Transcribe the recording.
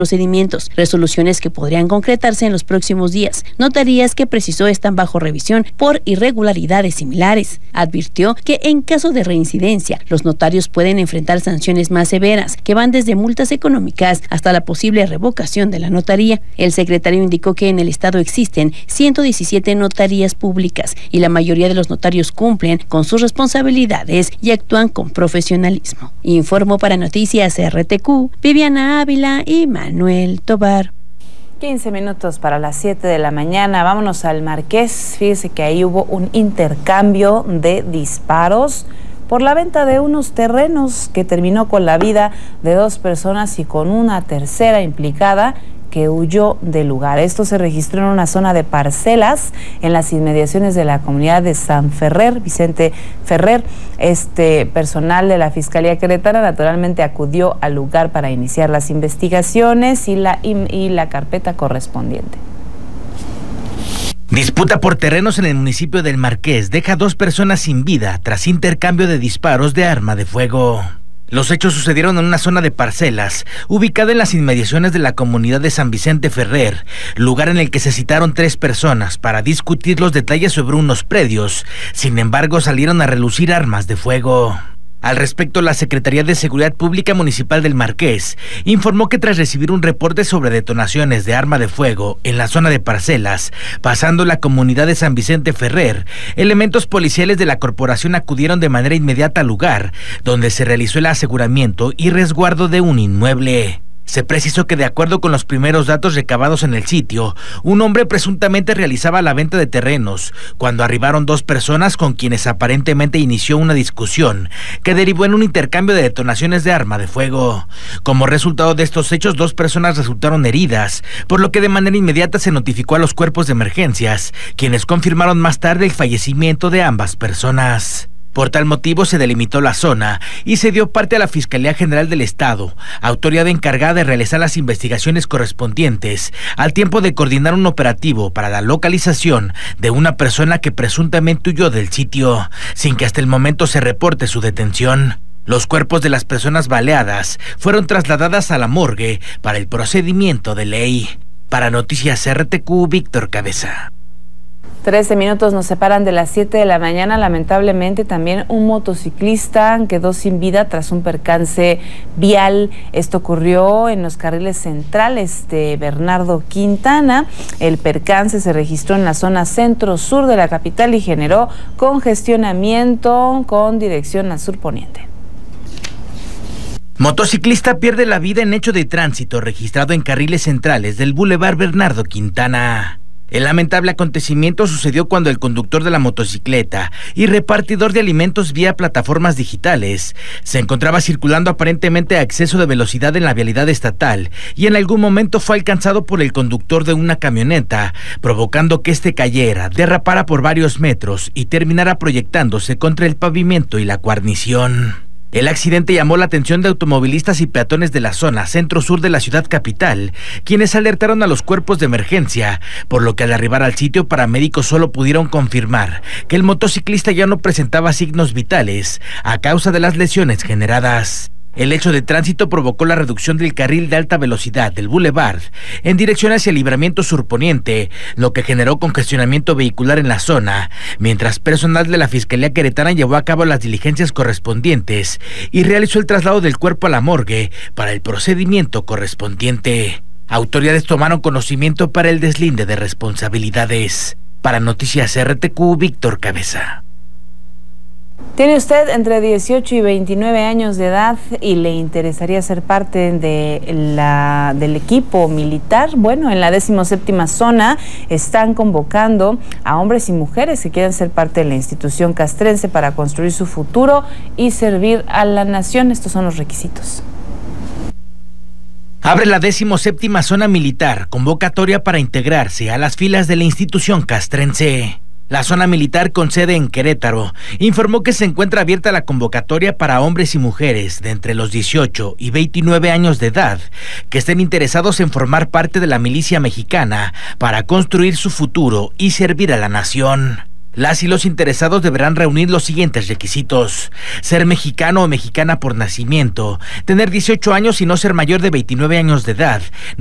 procedimientos, resoluciones que podrían concretarse en los próximos días. Notarías que precisó están bajo revisión por irregularidades similares. Advirtió que en caso de reincidencia, los notarios pueden enfrentar sanciones más severas, que van desde multas económicas hasta la posible revocación de la notaría. El secretario indicó que en el estado existen 117 notarías públicas y la mayoría de los notarios cumplen con sus responsabilidades y actúan con profesionalismo. Informó para Noticias RTQ, Viviana Ávila y Manuel Tobar. 15 minutos para las 7 de la mañana. Vámonos al Marqués. Fíjese que ahí hubo un intercambio de disparos por la venta de unos terrenos que terminó con la vida de 2 personas y con una tercera implicada que huyó del lugar. Esto se registró en una zona de parcelas en las inmediaciones de la comunidad de San Ferrer. Vicente Ferrer, personal de la Fiscalía Querétara, naturalmente acudió al lugar para iniciar las investigaciones y la carpeta correspondiente. Disputa por terrenos en el municipio del Marqués deja 2 personas sin vida tras intercambio de disparos de arma de fuego. Los hechos sucedieron en una zona de parcelas, ubicada en las inmediaciones de la comunidad de San Vicente Ferrer, lugar en el que se citaron 3 personas para discutir los detalles sobre unos predios. Sin embargo, salieron a relucir armas de fuego. Al respecto, la Secretaría de Seguridad Pública Municipal del Marqués informó que tras recibir un reporte sobre detonaciones de arma de fuego en la zona de parcelas, pasando la comunidad de San Vicente Ferrer, elementos policiales de la corporación acudieron de manera inmediata al lugar, donde se realizó el aseguramiento y resguardo de un inmueble. Se precisó que de acuerdo con los primeros datos recabados en el sitio, un hombre presuntamente realizaba la venta de terrenos cuando arribaron 2 personas con quienes aparentemente inició una discusión que derivó en un intercambio de detonaciones de arma de fuego. Como resultado de estos hechos, 2 personas resultaron heridas, por lo que de manera inmediata se notificó a los cuerpos de emergencias, quienes confirmaron más tarde el fallecimiento de ambas personas. Por tal motivo se delimitó la zona y se dio parte a la Fiscalía General del Estado, autoridad encargada de realizar las investigaciones correspondientes, al tiempo de coordinar un operativo para la localización de una persona que presuntamente huyó del sitio, sin que hasta el momento se reporte su detención. Los cuerpos de las personas baleadas fueron trasladadas a la morgue para el procedimiento de ley. Para Noticias RTQ, Víctor Cabeza. 13 minutos nos separan de las 7 de la mañana. Lamentablemente también un motociclista quedó sin vida tras un percance vial. Esto ocurrió en los carriles centrales de Bernardo Quintana. El percance se registró en la zona centro-sur de la capital y generó congestionamiento con dirección al sur-poniente. Motociclista pierde la vida en hecho de tránsito registrado en carriles centrales del Boulevard Bernardo Quintana. El lamentable acontecimiento sucedió cuando el conductor de la motocicleta y repartidor de alimentos vía plataformas digitales se encontraba circulando aparentemente a exceso de velocidad en la vialidad estatal y en algún momento fue alcanzado por el conductor de una camioneta, provocando que este cayera, derrapara por varios metros y terminara proyectándose contra el pavimento y la guarnición. El accidente llamó la atención de automovilistas y peatones de la zona centro-sur de la ciudad capital, quienes alertaron a los cuerpos de emergencia, por lo que al arribar al sitio, paramédicos solo pudieron confirmar que el motociclista ya no presentaba signos vitales a causa de las lesiones generadas. El hecho de tránsito provocó la reducción del carril de alta velocidad del Boulevard en dirección hacia el libramiento surponiente, lo que generó congestionamiento vehicular en la zona, mientras personal de la Fiscalía Queretana llevó a cabo las diligencias correspondientes y realizó el traslado del cuerpo a la morgue para el procedimiento correspondiente. Autoridades tomaron conocimiento para el deslinde de responsabilidades. Para Noticias RTQ, Víctor Cabeza. ¿Tiene usted entre 18 y 29 años de edad y le interesaría ser parte del equipo militar? Bueno, en la 17ª zona están convocando a hombres y mujeres que quieran ser parte de la institución castrense para construir su futuro y servir a la nación. Estos son los requisitos. Abre la 17ª zona militar, convocatoria para integrarse a las filas de la institución castrense. La zona militar con sede en Querétaro informó que se encuentra abierta la convocatoria para hombres y mujeres de entre los 18 y 29 años de edad que estén interesados en formar parte de la milicia mexicana para construir su futuro y servir a la nación. Las y los interesados deberán reunir los siguientes requisitos: ser mexicano o mexicana por nacimiento, tener 18 años y no ser mayor de 29 años de edad,